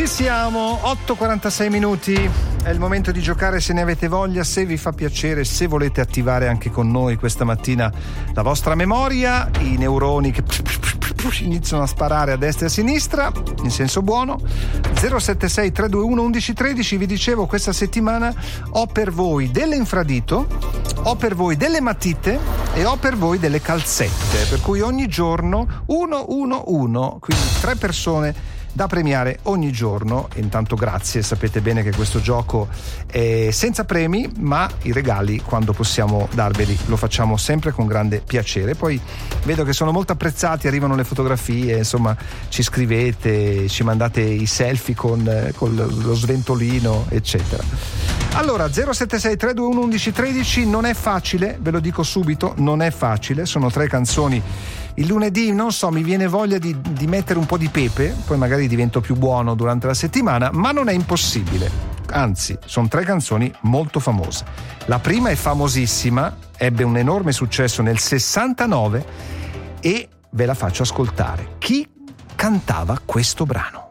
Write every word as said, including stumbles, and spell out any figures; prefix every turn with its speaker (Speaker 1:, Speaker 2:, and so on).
Speaker 1: siamo, otto e quarantasei minuti, è il momento di giocare se ne avete voglia, se vi fa piacere, se volete attivare anche con noi questa mattina la vostra memoria, i neuroni che iniziano a sparare a destra e a sinistra, in senso buono. Zero sette sei tre due uno uno uno uno tre, vi dicevo, questa settimana ho per voi delle infradito, ho per voi delle matite e ho per voi delle calzette, per cui ogni giorno uno uno uno, quindi tre persone da premiare ogni giorno. E intanto grazie, sapete bene che questo gioco è senza premi, ma i regali, quando possiamo darveli, lo facciamo sempre con grande piacere. Poi vedo che sono molto apprezzati, arrivano le fotografie, insomma ci scrivete, ci mandate i selfie con, con lo sventolino eccetera. Allora, zero sette sei tre due uno uno uno tre, non è facile, ve lo dico subito, non è facile, sono tre canzoni. Il lunedì, non so, mi viene voglia di, di mettere un po' di pepe, poi magari divento più buono durante la settimana, ma non è impossibile. Anzi, sono tre canzoni molto famose. La prima è famosissima, ebbe un enorme successo nel sessantanove e ve la faccio ascoltare. Chi cantava questo brano?